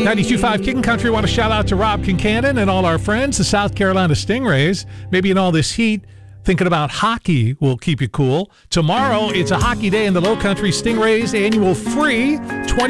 92.5 King Country. Want to shout out to Rob Kincannon and all our friends, the South Carolina Stingrays. Maybe in all this heat, thinking about hockey will keep you cool. Tomorrow, it's a hockey day in the Low Country. Stingrays annual free 20